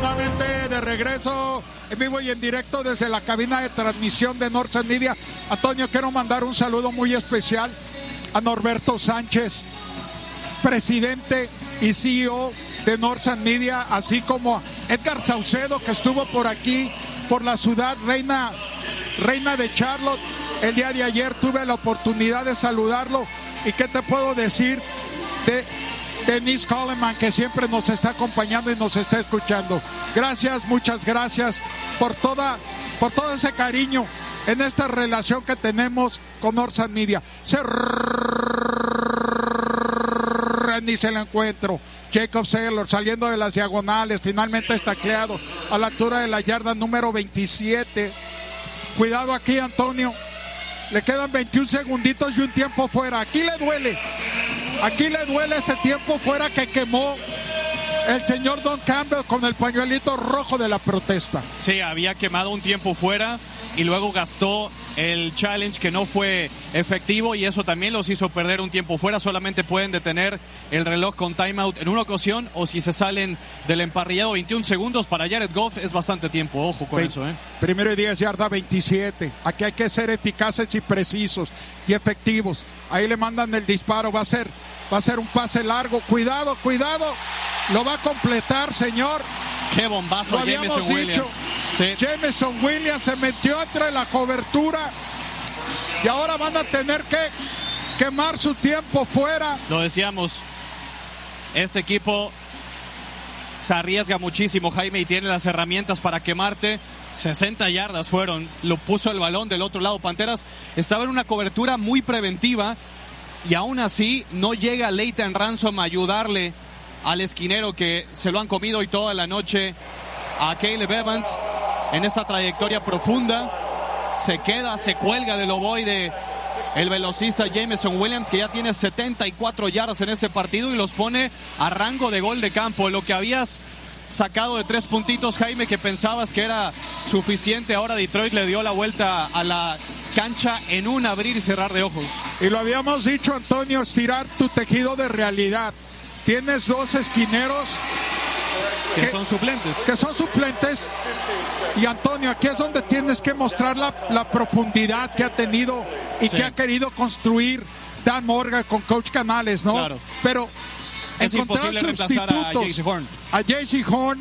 nuevamente de regreso en vivo y en directo desde la cabina de transmisión de Northside Media. Antonio, quiero mandar un saludo muy especial a Norberto Sánchez, presidente y CEO de Northside Media, así como a Edgar Saucedo, que estuvo por aquí, por la ciudad reina de Charlotte. El día de ayer tuve la oportunidad de saludarlo. ¿Y qué te puedo decir de Denise Coleman, que siempre nos está acompañando y nos está escuchando? Gracias, muchas gracias por todo ese cariño en esta relación que tenemos con Northside Media. Se reinicia el encuentro. Jacob Saylor saliendo de las diagonales, finalmente tacleado a la altura de la yarda número 27. Cuidado aquí, Antonio. Le quedan 21 segunditos y un tiempo fuera. Aquí le duele ese tiempo fuera que quemó el señor Don Campbell con el pañuelito rojo de la protesta. Sí, había quemado un tiempo fuera y luego gastó el challenge que no fue efectivo y eso también los hizo perder un tiempo fuera. Solamente pueden detener el reloj con timeout en una ocasión o si se salen del emparrillado. 21 segundos para Jared Goff es bastante tiempo, ojo con eso. Primero y 10, yarda 27. Aquí hay que ser eficaces y precisos y efectivos. Ahí le mandan el disparo, va a ser un pase largo. Cuidado, lo va a completar, señor. Qué bombazo Jameson Williams. Sí. Jameson Williams se metió entre la cobertura y ahora van a tener que quemar su tiempo fuera. Lo decíamos, este equipo se arriesga muchísimo, Jaime, y tiene las herramientas para quemarte. 60 yardas fueron, lo puso el balón del otro lado. Panteras estaba en una cobertura muy preventiva y aún así no llega Leighton Ransom a ayudarle al esquinero que se lo han comido hoy toda la noche a Caleb Evans en esa trayectoria profunda. Se cuelga del ovoide el velocista Jameson Williams, que ya tiene 74 yardas en ese partido y los pone a rango de gol de campo. Lo que habías sacado de 3 puntitos, Jaime, que pensabas que era suficiente, ahora Detroit le dio la vuelta a la cancha en un abrir y cerrar de ojos. Y lo habíamos dicho, Antonio, estirar tu tejido de realidad. Tienes 2 esquineros que son suplentes. Y Antonio, aquí es donde tienes que mostrar la profundidad que ha tenido y que ha querido construir Dan Morgan con Coach Canales, ¿no? Claro. Pero es encontrar sustitutos a Jaycee Horn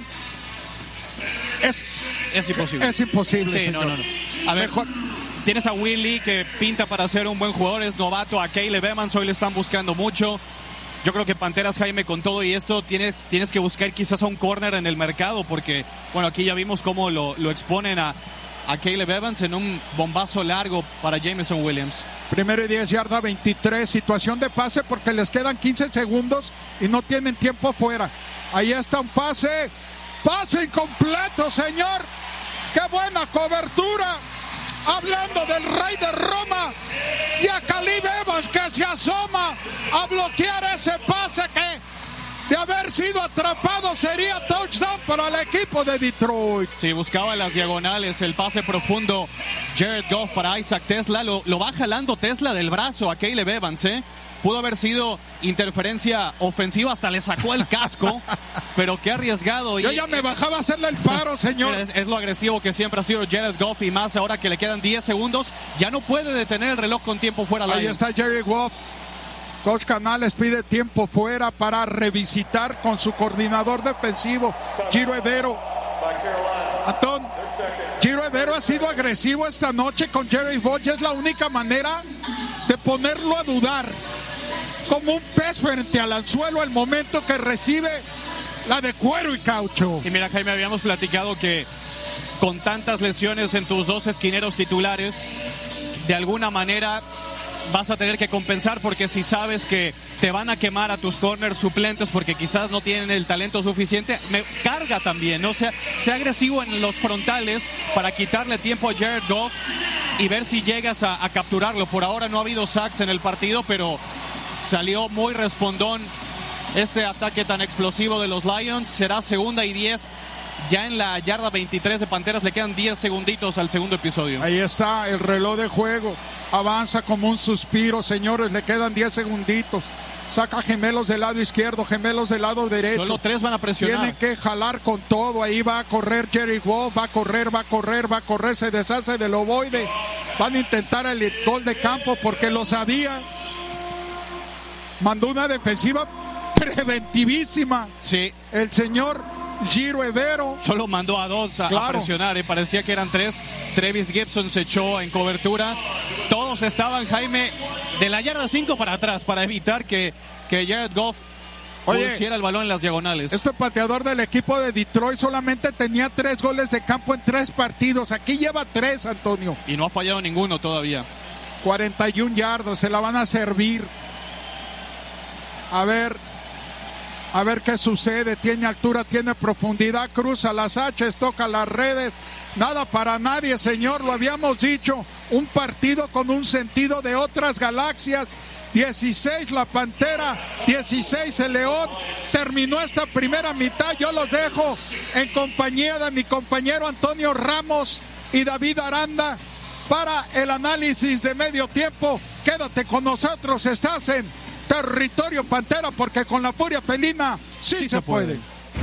es imposible. Es imposible, sí, señor. No. A ver, tienes a Willie, que pinta para ser un buen jugador, es novato. A Caleb Evans hoy le están buscando mucho. Yo creo que Panteras, Jaime, con todo y esto, tienes que buscar quizás a un corner en el mercado, porque, bueno, aquí ya vimos cómo lo exponen a Caleb Evans en un bombazo largo para Jameson Williams. Primero y 10, yarda 23, situación de pase porque les quedan 15 segundos y no tienen tiempo fuera. Ahí está un pase incompleto, señor. ¡Qué buena cobertura! Hablando del rey de Roma y a Caleb Evans, que se asoma a bloquear ese pase que, de haber sido atrapado, sería touchdown para el equipo de Detroit. Sí, buscaba las diagonales, el pase profundo. Jared Goff para Isaac Tesla, lo va jalando Tesla del brazo a Caleb Evans, Pudo haber sido interferencia ofensiva, hasta le sacó el casco, pero qué arriesgado. Yo ya me bajaba a hacerle el paro, señor. Es lo agresivo que siempre ha sido Jared Goff, y más ahora que le quedan 10 segundos. Ya no puede detener el reloj con tiempo fuera. Ahí está Jerry Goff. Coach Canales pide tiempo fuera para revisitar con su coordinador defensivo, Giro Evero. Antón, Giro Evero ha sido agresivo esta noche con Jerry Goff, y es la única manera de ponerlo a dudar. Como un pez frente al anzuelo al momento que recibe la de cuero y caucho. Y mira, Jaime, habíamos platicado que con tantas lesiones en tus 2 esquineros titulares, de alguna manera vas a tener que compensar, porque si sabes que te van a quemar a tus corners suplentes porque quizás no tienen el talento suficiente, carga también, ¿no? Sea agresivo en los frontales para quitarle tiempo a Jared Goff y ver si llegas a capturarlo. Por ahora no ha habido sacks en el partido, pero salió muy respondón este ataque tan explosivo de los Lions. Será 2ª y 10. Ya en la yarda 23 de Panteras, le quedan 10 segunditos al segundo episodio. Ahí está el reloj de juego. Avanza como un suspiro, señores. Le quedan 10 segunditos. Saca Gemelos del lado izquierdo, Gemelos del lado derecho. Solo 3 van a presionar. Tiene que jalar con todo. Ahí va a correr Jerry Wolf. Va a correr. Se deshace del ovoide. Van a intentar el gol de campo porque lo sabía. Mandó una defensiva preventivísima. Sí. El señor Giro Evero. Solo mandó a 2 a presionar. Parecía que eran 3. Trevis Gibson se echó en cobertura. Todos estaban, Jaime, de la yarda 5 para atrás para evitar que Jared Goff pusiera el balón en las diagonales. Este pateador del equipo de Detroit solamente tenía 3 goles de campo en 3 partidos. Aquí lleva 3, Antonio. Y no ha fallado ninguno todavía. 41 yardas, se la van a servir. A ver qué sucede. Tiene altura, tiene profundidad, cruza las H's, toca las redes. Nada para nadie, señor, lo habíamos dicho. Un partido con un sentido de otras galaxias. 16 la Pantera, 16 el León. Terminó esta primera mitad. Yo los dejo en compañía de mi compañero Antonio Ramos y David Aranda para el análisis de medio tiempo. Quédate con nosotros, estás en Territorio Pantera, porque con la furia felina sí se puede.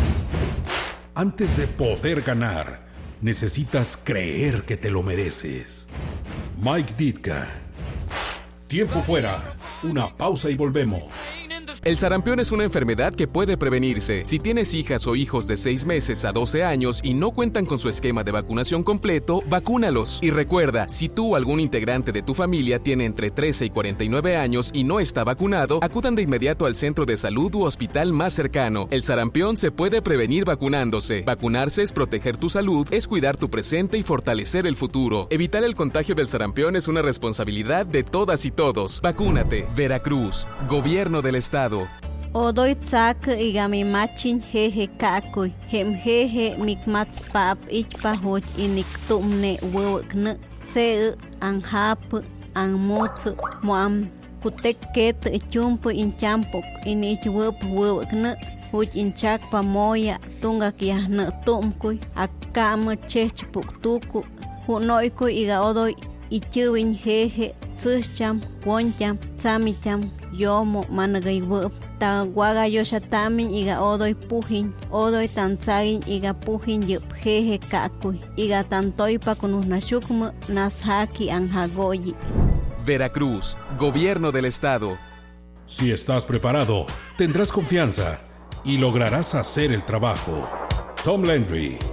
Antes de poder ganar, necesitas creer que te lo mereces. Mike Ditka. Tiempo fuera. Una pausa y volvemos. El sarampión es una enfermedad que puede prevenirse. Si tienes hijas o hijos de 6 meses a 12 años y no cuentan con su esquema de vacunación completo, vacúnalos. Y recuerda, si tú o algún integrante de tu familia tiene entre 13 y 49 años y no está vacunado, acudan de inmediato al centro de salud u hospital más cercano. El sarampión se puede prevenir vacunándose. Vacunarse es proteger tu salud, es cuidar tu presente y fortalecer el futuro. Evitar el contagio del sarampión es una responsabilidad de todas y todos. Vacúnate. Veracruz. Gobierno del Estado. Odoy tsak igami machin jeje kakoy hem jeje mikmats pap ichpa hoj inik tumne wewkne se anhap anmots moam kutek ket chumpo inchampok inich wewkne hoj inchak pamoya tunga kiahne tumkoy akam chechpuk tuku hunoykoy iga odoy ichuwin jeje tsucham woncham tsamicham yomo managay web tawaga yoshatamin iga odoy pujin odoy tansagin iga pujin yup jeje kakuy iga tantoy pakunus nashukma nashaki anhagoyi. Veracruz, Gobierno del Estado. Si estás preparado, tendrás confianza y lograrás hacer el trabajo. Tom Landry.